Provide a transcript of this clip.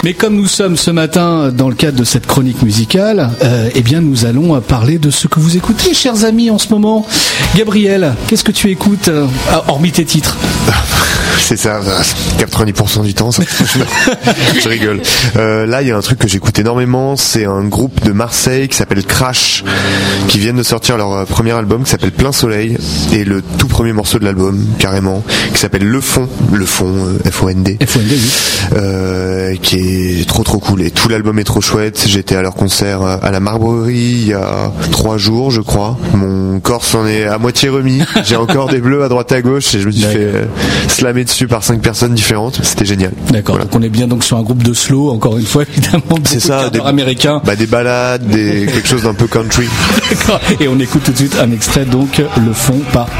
Mais comme nous sommes ce matin dans le cadre de cette chronique musicale, eh bien nous allons parler de ce que vous écoutez, chers amis, en ce moment. Gabriel, qu'est-ce que tu écoutes, hormis tes titres? C'est ça, 90% du temps, ça. Je rigole. Là, il y a un truc que j'écoute énormément, c'est un groupe de Marseille qui s'appelle Crash, qui viennent de sortir leur premier album qui s'appelle Plein Soleil, et le tout premier morceau de l'album, carrément, qui s'appelle Le Fond, F-O-N-D. F-O-N-D, oui. Qui est trop cool, et tout l'album est trop chouette. J'étais à leur concert à la Marbrerie il y a 3 jours, je crois. Mon corps s'en est à moitié remis. J'ai encore des bleus à droite à gauche, et je me suis fait slammer dessus par 5 personnes différentes. C'était génial. D'accord. Voilà. Donc on est bien donc sur un groupe de slow, encore une fois, évidemment. C'est ça, des américains. Des balades, quelque chose d'un peu country. D'accord. Et on écoute tout de suite un extrait, donc Le Fond par